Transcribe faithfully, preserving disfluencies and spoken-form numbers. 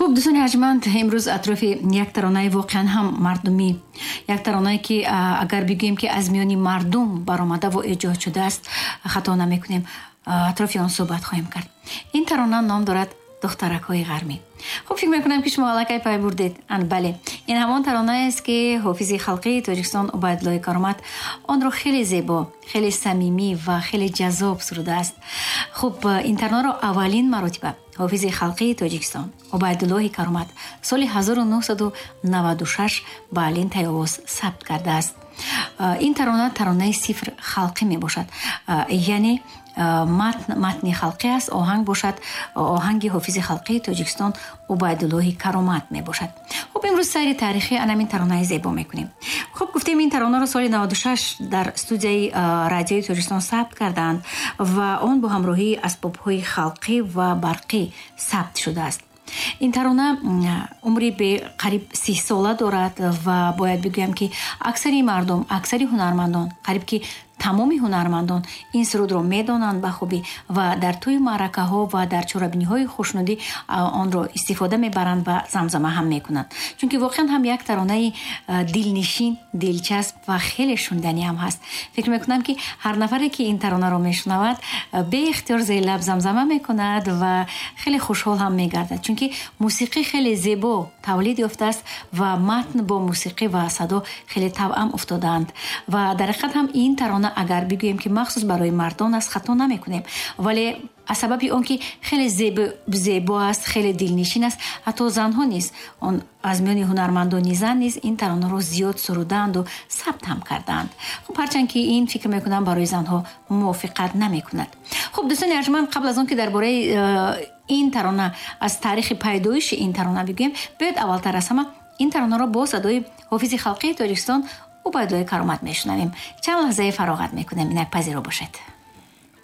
хуб дӯстони арҷманд, имрӯз атрофи як таронаи воқеан ҳам мардумӣ, як таронае ки агар бигӯем ки аз миёни мардум баромада ва эҷод шудааст, хато намекунем. Атрофи он суҳбат хоҳем кард. Ин тарона ном дорад духтаракҳои ғармӣ. хуб фикр мекунам ки шумо аллакай пай бурдед. Ан бале, ин ҳамон таронаест ки ҳофизи халқии Тоҷикистон Убайдуллои Каромат онро хеле зебо, хеле самимӣ ва хеле ҷаззоб сурудааст. хуб ин таронаро аввалин маротиба ҳофизи халқии Тоҷикистон Убайдуллои Каромат соли ҳазору нуҳсаду наваду шаш ба лентай овоз сабт кардааст. ин тарона таронаи сифр халқӣ мебошад, яъне матн матни халқӣ аст, оҳанг бошад, оҳанги ҳофизи халқии Тоҷикистон Убайдуллои Каромат мебошад. хуб имрӯз сайри таърихи анамин таронаи зебо мекунем. хуб гуфтем ин таронаро соли наваду шаш дар студияи радиои Тоҷикистон сабт карданд ва он бо ҳамроҳии асбобҳои халқӣ ва барқӣ сабт шудааст. ин тарона умри бе қариб си сола дорад ва бояд бигӯям ки аксари мардум, аксари ҳунармандон, қариб ки тамоми ҳунармандон ин сурудро медонанд ба хубӣ ва дар тӯи маъракаҳо ва дар чорабиниҳои хушнудӣ онро истифода мебаранд ва замзама ҳам мекунанд. чунки воқеан ҳам як таронаи дилнишин, дилчасп ва хеле шуниданӣ ҳам ҳаст. фикр мекунам ки ҳар нафаре ки ин таронаро мешунавад беихтиёр зери лаб замзама мекунад ва хеле хушҳол ҳам мегардад, чунки мусиқӣ хеле зебо тавлид ёфтааст ва матн бо мусиқӣ ва садо хеле тавъам уфтодаанд. ва дар ҳақиқат ҳам ин тарона агар бигӯем ки махсус барои мардон аст, хато намекунем, вале аз сабаби он ки хеле зебо аст, хеле дилнишин аст, ҳатто занҳо низ, он аз миёни ҳунармандони зан низ ин таронаро зиёд суруданду сабт ҳам карданд. хуб ҳарчанд ки ин фикр мекунам барои занҳо мувофиқат намекунад. хуб дӯстони арҷманд, қабл аз он ки дар бораи ин тарона аз таърихи пайдоиши ин тарона бигӯем, биёед аввалтар аз ҳама ин таронаро бо садои ҳофизи халқии Тоҷикистон Убайдуллои Каромат мешунавем. чанд лаҳзаи фароғат мекунем, инак пазиро бошед.